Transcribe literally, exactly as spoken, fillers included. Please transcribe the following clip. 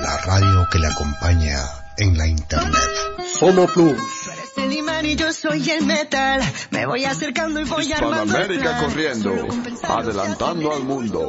la radio que le acompaña en la internet. Somo Plus. El imán y yo soy el metal. Me voy acercando y voy armando el plan. Hispanoamérica corriendo, adelantando al mundo.